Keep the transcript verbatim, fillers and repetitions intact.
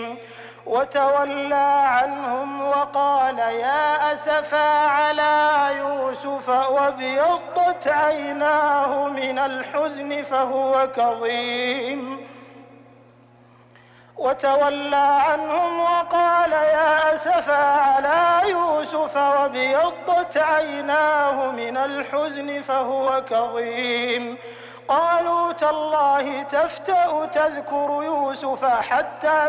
وتولى عنهم وقال يا أسفا على يوسف وابيضت عيناه من الحزن فهو كظيم وتولى عنهم وقال يا أسفا على يوسف وابيضت عيناه من الحزن فهو كظيم قالوا تالله تفتأ تذكر يوسف حتى